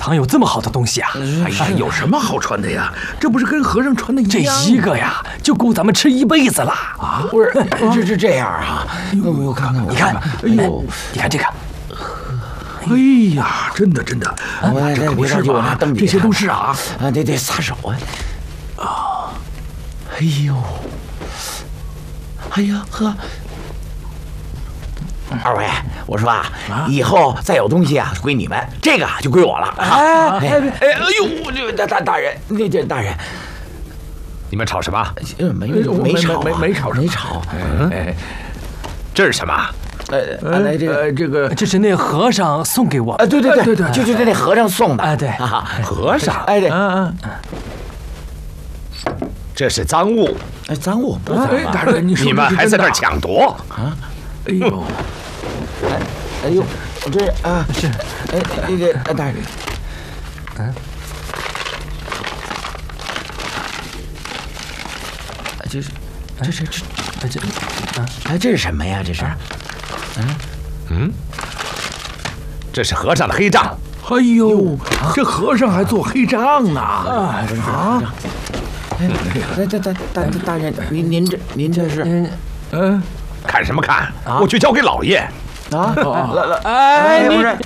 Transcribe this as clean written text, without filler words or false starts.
藏有这么好的东西啊？ 哎呀，有什么好传的呀？这不是跟和尚传的一这样？ 一个呀，就够咱们吃一辈子了啊！ 不是，这样啊？我看看， 你看， 哎呦， 你看这个。 哎呀，真的，这可不是吧？这些都是啊！ 得撒手啊！哎呦，哎呀呵！二位，我说啊，以后再有东西啊，归你们，这个就归我了。哎呦，这大人，这大人， 你们吵什么？ 没吵。 这是什么？ 这是那和尚送给我。 对，就是那和尚送的。 对， 和尚。 对， 这是赃物。 赃物不脏。 大人， 你们还在这儿抢夺啊？哎呦， 这啊是，那个大人，这是什么呀？这是， 这是和尚的黑账。 哎呦，这和尚还做黑账呢！ 大人，您这是， 看什么看？我去交给老爷。 不是，